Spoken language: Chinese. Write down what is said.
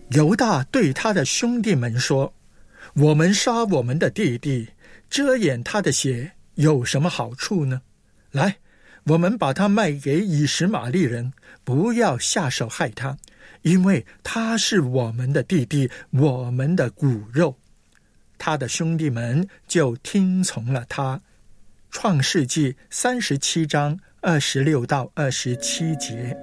犹大对他的兄弟们说，我们杀我们的弟弟，遮掩他的血有什么好处呢？来，我们把他卖给以实玛利人，不要下手害他，因为他是我们的弟弟，我们的骨肉。他的兄弟们就听从了他。创世纪37章26到27节。